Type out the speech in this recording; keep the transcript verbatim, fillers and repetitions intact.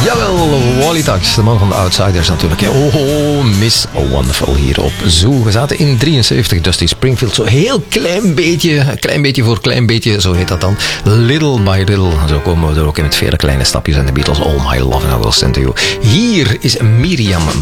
Jawel, Wally Tax, de man van de Outsiders natuurlijk. Oh, Miss Wonderful hier op Zoo. We zaten in drieënzeventig, Dusty Springfield. Zo heel klein beetje, klein beetje voor klein beetje, zo heet dat dan. Little by little. Zo komen we er ook in met vele kleine stapjes en de Beatles. All My Love and I Will Send To You. Hier is Miriam